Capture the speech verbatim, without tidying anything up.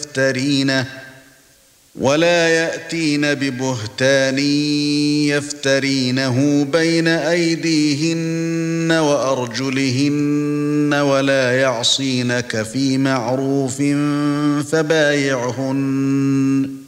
يفترينه ولا يأتين ببهتان يفترينه بين أيديهن وأرجلهن ولا يعصينك في معروف فبايعهن